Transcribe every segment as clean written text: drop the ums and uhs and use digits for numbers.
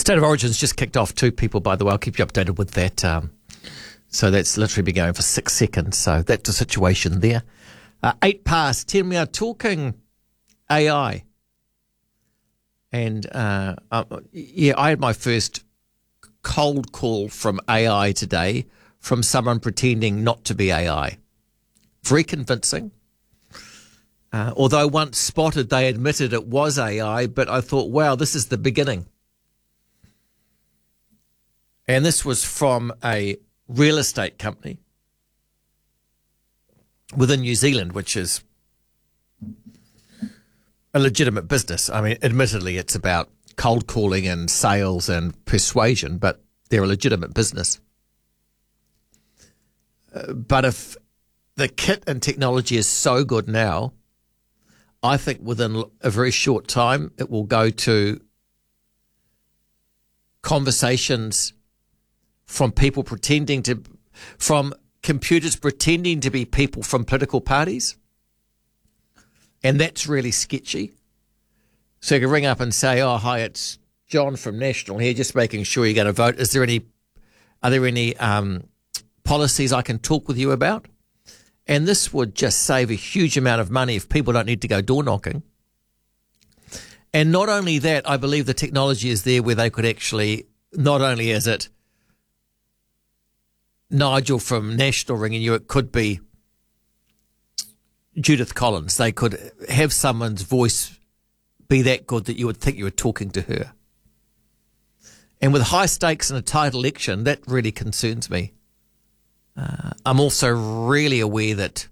State of Origin's just kicked off too, people, by the way. I'll keep you updated with that. So that's literally been going for 6 seconds. So that's the situation there. 8 past 10, we are talking AI. And, I had my first cold call from AI today from someone pretending not to be AI. Very convincing. Although once spotted, they admitted it was AI, but I thought, wow, this is the beginning. And this was from a real estate company within New Zealand, which is a legitimate business. I mean, admittedly, it's about cold calling and sales and persuasion, but they're a legitimate business. But if the kit and technology is so good now, I think within a very short time, it will go to conversations from computers pretending to be people from political parties. And that's really sketchy. So you can ring up and say, oh, hi, it's John from National here, just making sure you're going to vote. Are there any policies I can talk with you about? And this would just save a huge amount of money if people don't need to go door knocking. And not only that, I believe the technology is there where they could actually, not only is it Nigel from National ringing you, it could be Judith Collins. They could have someone's voice be that good that you would think you were talking to her. And with high stakes in a tight election, that really concerns me. I'm also really aware that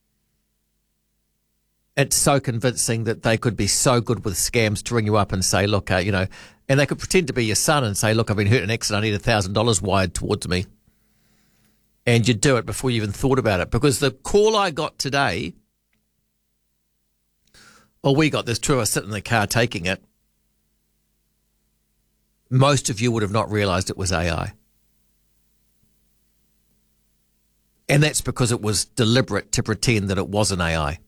it's so convincing that they could be so good with scams to ring you up and say, look, and they could pretend to be your son and say, look, I've been hurt in an accident, I need $1,000 wired towards me. And you do it before you even thought about it. Because the call I got today, we got this, two of us sitting in the car taking it. Most of you would have not realised it was AI. And that's because it was deliberate to pretend that it wasn't AI.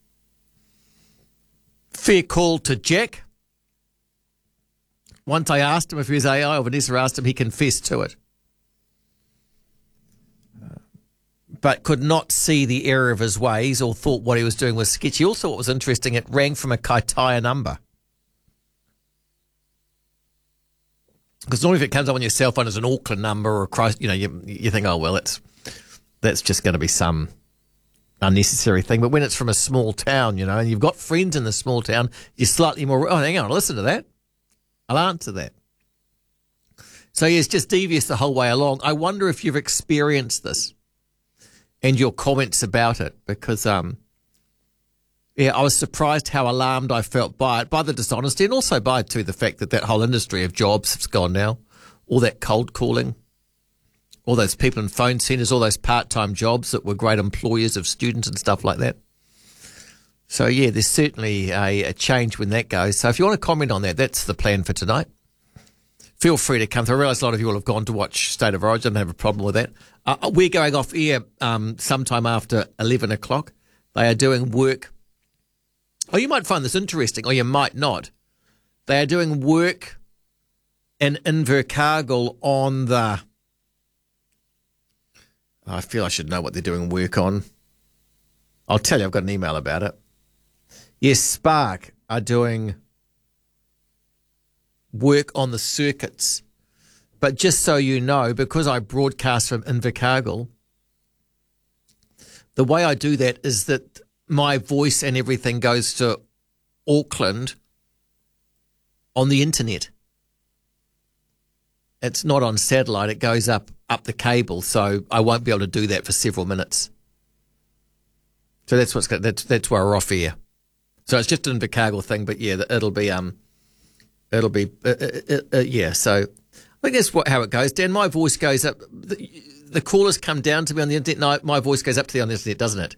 Fair call to Jack. Once I asked him if he was AI, or Vanessa asked him, he confessed to it. But could not see the error of his ways or thought what he was doing was sketchy. Also, what was interesting, it rang from a Kaitaia number. Because normally if it comes up on your cell phone as an Auckland number or a Christ, you think, oh, well, that's just going to be some unnecessary thing. But when it's from a small town, and you've got friends in the small town, you're slightly more, hang on, listen to that. I'll answer that. So, it's just devious the whole way along. I wonder if you've experienced this and your comments about it, because, I was surprised how alarmed I felt by it, by the dishonesty, and also by, too, the fact that whole industry of jobs has gone now, all that cold calling, all those people in phone centres, all those part-time jobs that were great employers of students and stuff like that. So, there's certainly a change when that goes. So if you want to comment on that, that's the plan for tonight. Feel free to come through. I realise a lot of you will have gone to watch State of Origin. I don't have a problem with that. We're going off air sometime after 11 o'clock. They are doing work. Oh, you might find this interesting, or you might not. They are doing work in Invercargill on the... I feel I should know what they're doing work on. I'll tell you, I've got an email about it. Yes, Spark are doing work on the circuits. But just so you know, because I broadcast from Invercargill, the way I do that is that my voice and everything goes to Auckland on the internet. It's not on satellite. It goes up the cable, so I won't be able to do that for several minutes. So that's that's why we're off air. So it's just an Invercargill thing, but it'll be So I think that's how it goes. Dan, my voice goes up. The callers come down to me on the internet. My voice goes up to the on the internet, doesn't it?